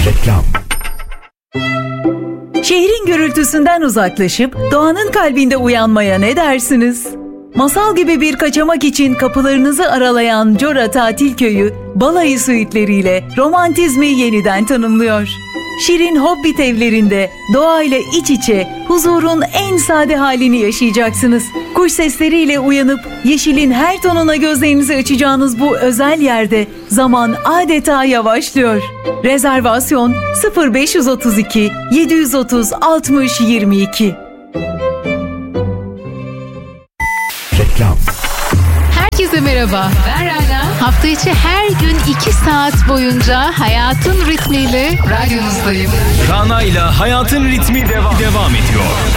Reklam. Şehrin gürültüsünden uzaklaşıp doğanın kalbinde uyanmaya ne dersiniz? Masal gibi bir kaçamak için kapılarınızı aralayan Cora Tatil Köyü, balayı suitleriyle romantizmi yeniden tanımlıyor. Şirin Hobbit evlerinde doğayla iç içe huzurun en sade halini yaşayacaksınız. Kuş sesleriyle uyanıp yeşilin her tonuna gözlerinizi açacağınız bu özel yerde zaman adeta yavaşlıyor. Rezervasyon 0532 730 60 22. Reklam. Herkese merhaba. Ben Rana. Hafta içi her gün 2 saat boyunca hayatın ritmiyle radyonuzdayım. Rana ile hayatın ritmi devam ediyor.